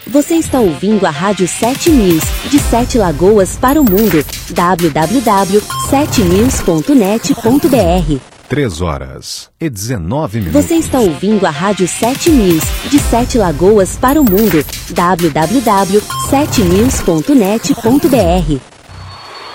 Você está ouvindo a Rádio 7 News, de 7 Lagoas para o mundo. www.7news.net.br 3h19. Você está ouvindo a Rádio 7 News, de 7 Lagoas para o mundo. www.7news.net.br